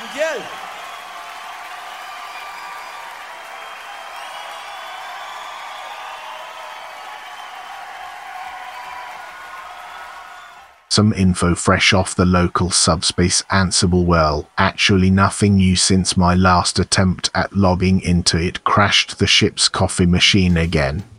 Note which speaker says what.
Speaker 1: Miguel!
Speaker 2: Some info fresh off the local subspace Ansible. Well, actually nothing new since my last attempt at logging into it crashed the ship's coffee machine again.